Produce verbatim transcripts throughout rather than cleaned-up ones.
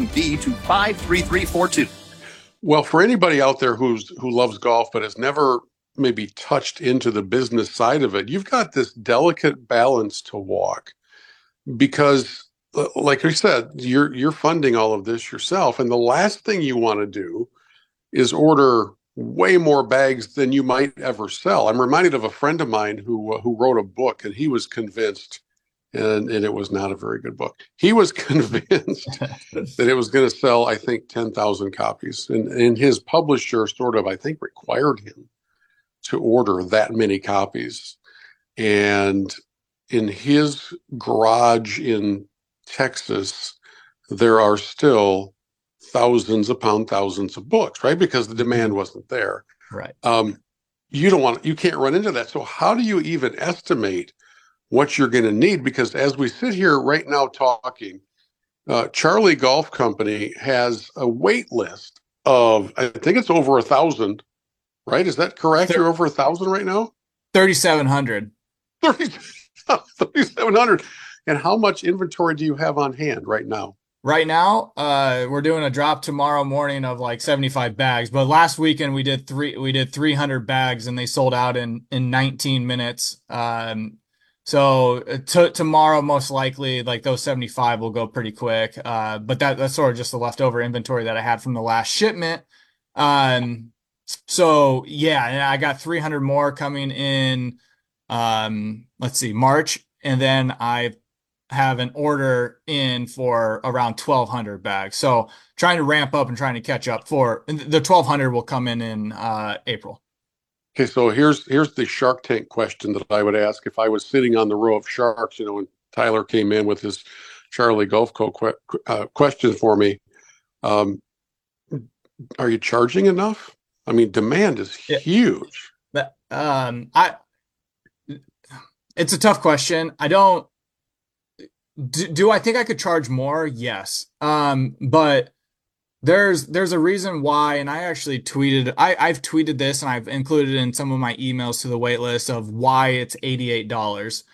M B to five three three four two. Well, for anybody out there who's who loves golf but has never maybe touched into the business side of it, you've got this delicate balance to walk because, uh, like I said, you're you're funding all of this yourself, and the last thing you want to do is order way more bags than you might ever sell. I'm reminded of a friend of mine who uh, who wrote a book, and he was convinced, and and it was not a very good book. He was convinced that it was going to sell, I think, ten thousand copies, and and his publisher sort of, I think, required him to order that many copies. And in his garage in Texas, there are still thousands upon thousands of books, right? Because the demand wasn't there. Right. Um, you don't want, you can't run into that. So how do you even estimate what you're going to need? Because as we sit here right now talking, uh, Charlie Golf Company has a wait list of, I think it's over a thousand, right? Is that correct? You're over a thousand right now? thirty-seven hundred. thirty-seven hundred. And how much inventory do you have on hand right now? Right now, uh, we're doing a drop tomorrow morning of like seventy-five bags. But last weekend we did three, we did three hundred bags, and they sold out in in nineteen minutes. Um, so to, tomorrow, most likely, like those seventy-five will go pretty quick. Uh, but that that's sort of just the leftover inventory that I had from the last shipment. Um, so yeah, and I got three hundred more coming in. Um, let's see, March, and then I have an order in for around twelve hundred bags. So trying to ramp up and trying to catch up for the twelve hundred will come in in uh, April. Okay, so here's here's the Shark Tank question that I would ask if I was sitting on the row of sharks, you know, when Tyler came in with his Charlie Golf Co. que uh, question for me. Um, are you charging enough? I mean, demand is yeah. huge. But, um, I, it's a tough question. I don't, do, do I think I could charge more? Yes. Um, but there's, there's a reason why, and I actually tweeted, I, I've tweeted this and I've included in some of my emails to the wait list of why it's eighty-eight dollars.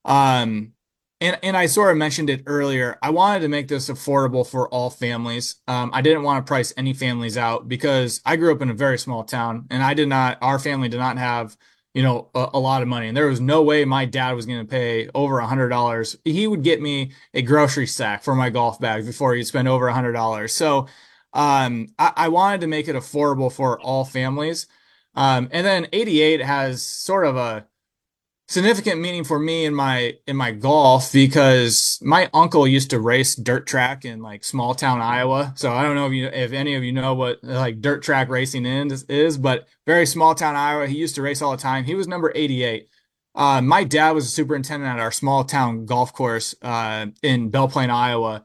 Um, and, and I sort of mentioned it earlier. I wanted to make this affordable for all families. Um, I didn't want to price any families out because I grew up in a very small town and I did not, our family did not have, you know, a, a lot of money. And there was no way my dad was going to pay over a hundred dollars. He would get me a grocery sack for my golf bag before he'd spend over a hundred dollars. So, um, I, I wanted to make it affordable for all families. Um, and then eighty-eight has sort of a significant meaning for me in my in my golf because my uncle used to race dirt track in like small town Iowa. So I don't know if you if any of you know what like dirt track racing is, is but very small town Iowa. He used to race all the time. He was number eighty-eight. Uh, my dad was a superintendent at our small town golf course uh, in Belle Plaine, Iowa,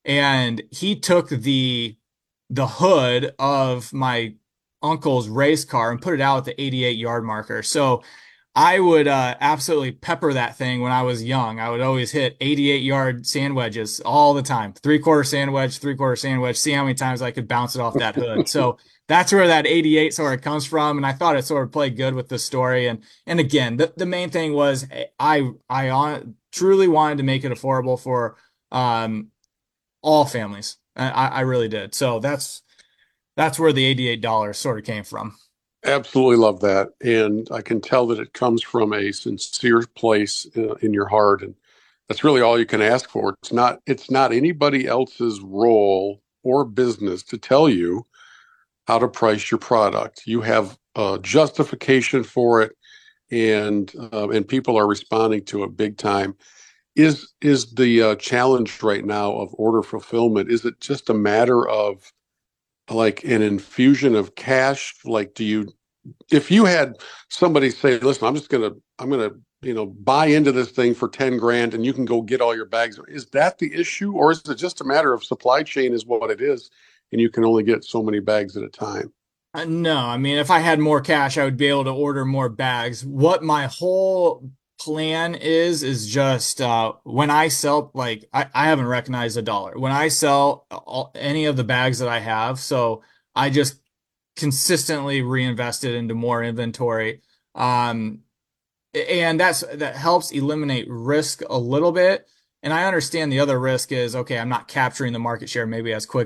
and he took the the hood of my uncle's race car and put it out at the eighty-eight yard marker. So I would uh, absolutely pepper that thing when I was young. I would always hit eighty-eight yard sand wedges all the time. Three quarter sand wedge, three quarter sand wedge, see how many times I could bounce it off that hood. So that's where that eighty-eight sort of comes from. And I thought it sort of played good with the story. And, and again, the, the main thing was I, I on, truly wanted to make it affordable for um, all families. I, I really did. So that's, that's where the eighty-eight dollars sort of came from. Absolutely love that. And I can tell that it comes from a sincere place uh, in your heart. And that's really all you can ask for. It's not, it's not anybody else's role or business to tell you how to price your product. You have a justification for it, and uh, and people are responding to it big time. Is is the uh, challenge right now of order fulfillment? Is it just a matter of like an infusion of cash? Like, do you, if you had somebody say, listen, I'm just gonna, I'm gonna, you know, buy into this thing for ten grand and you can go get all your bags. Is that the issue? Or is it just a matter of supply chain is what it is, and you can only get so many bags at a time? Uh, no, I mean, if I had more cash, I would be able to order more bags. What my whole plan is, is just uh, when I sell, like, I, I haven't recognized a dollar. When I sell all, any of the bags that I have, so I just consistently reinvest it into more inventory. Um, and that's that helps eliminate risk a little bit. And I understand the other risk is, okay, I'm not capturing the market share maybe as quick